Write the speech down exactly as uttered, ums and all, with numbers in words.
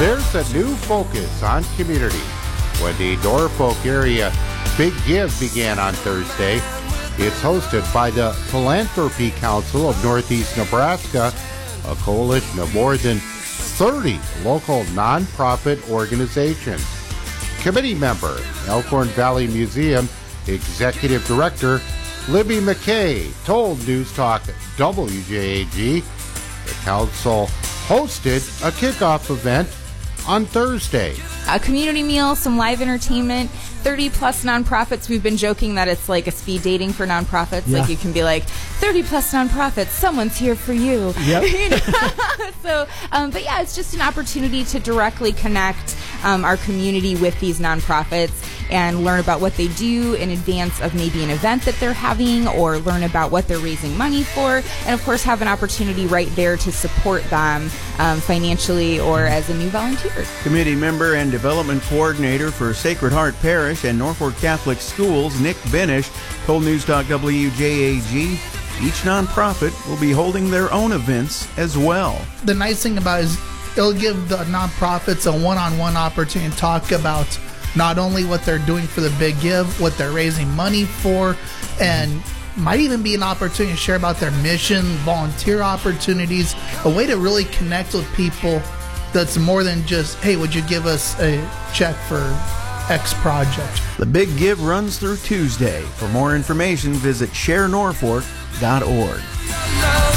There's a new focus on community. When the Norfolk area Big Give began on Thursday, it's hosted by the Philanthropy Council of Northeast Nebraska, a coalition of more than thirty local nonprofit organizations. Committee member, Elkhorn Valley Museum Executive Director Libby McKay told News Talk W J A G the council hosted a kickoff event on Thursday. A community meal, some live entertainment, thirty plus nonprofits. We've been joking that it's like a speed dating for nonprofits. Yeah. Like you can be like, thirty plus nonprofits, someone's here for you. Yep. You know? so, um, but yeah, it's just an opportunity to directly connect um, our community with these nonprofits and learn about what they do in advance of maybe an event that they're having, or learn about what they're raising money for, and of course have an opportunity right there to support them um, financially or as a new volunteer. Committee member and development coordinator for Sacred Heart Parish and Norfolk Catholic Schools, Nick Benish, told News Talk W J A G each nonprofit will be holding their own events as well. The nice thing about it is it'll give the nonprofits a one-on-one opportunity to talk about not only what they're doing for the Big Give, what they're raising money for, and might even be an opportunity to share about their mission, volunteer opportunities, a way to really connect with people that's more than just, hey, would you give us a check for X project? The Big Give runs through Tuesday. For more information, visit share norfolk dot org.